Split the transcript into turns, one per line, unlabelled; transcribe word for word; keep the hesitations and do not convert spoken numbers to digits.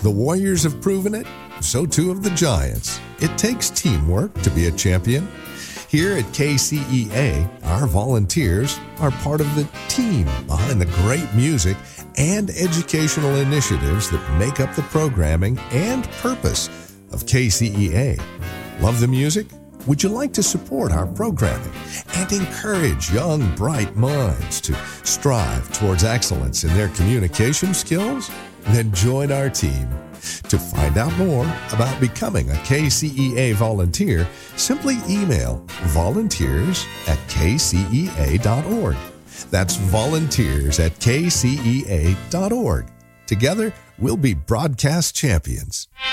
The Warriors have proven it, so too have the Giants. It takes teamwork to be a champion. Here at K C E A, our volunteers are part of the team behind the great music and educational initiatives that make up the programming and purpose of K C E A. Love the music? Would you like to support our programming and encourage young, bright minds to strive towards excellence in their communication skills? Then join our team. To find out more about becoming a K C E A volunteer, simply email volunteers at k c e a dot org. That's volunteers at k c e a dot org. Together, we'll be broadcast champions.